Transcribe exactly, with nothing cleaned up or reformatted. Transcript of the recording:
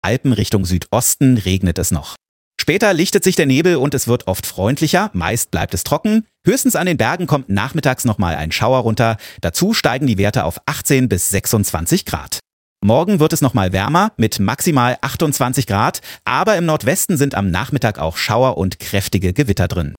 Alpen Richtung Südosten regnet es noch. Später lichtet sich der Nebel und es wird oft freundlicher, meist bleibt es trocken. Höchstens an den Bergen kommt nachmittags nochmal ein Schauer runter. Dazu steigen die Werte auf achtzehn bis sechsundzwanzig Grad. Morgen wird es nochmal wärmer mit maximal achtundzwanzig Grad, aber im Nordwesten sind am Nachmittag auch Schauer und kräftige Gewitter drin.